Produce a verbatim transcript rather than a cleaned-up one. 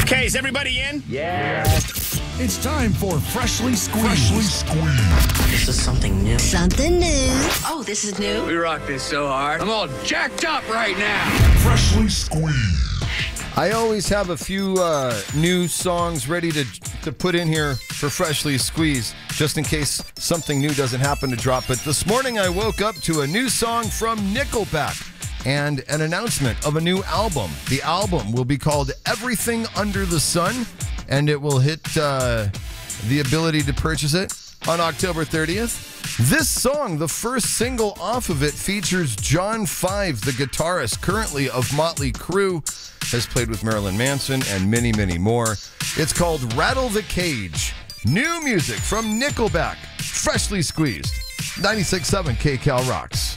Okay, is everybody in? Yeah. It's time for Freshly Squeezed. Freshly Squeezed. This is something new. Something new. Oh, this is new? We rock this so hard. I'm all jacked up right now. Freshly Squeezed. I always have a few uh, new songs ready to to put in here for Freshly Squeezed, just in case something new doesn't happen to drop. But this morning I woke up to a new song from Nickelback and an announcement of a new album. The album will be called Everything Under the Sun, and it will hit uh, the ability to purchase it on October thirtieth. This song, the first single off of it, features John Five, the guitarist currently of Motley Crue, has played with Marilyn Manson and many, many more. It's called Rattle the Cage. New music from Nickelback, Freshly Squeezed. ninety-six point seven K Cal Rocks.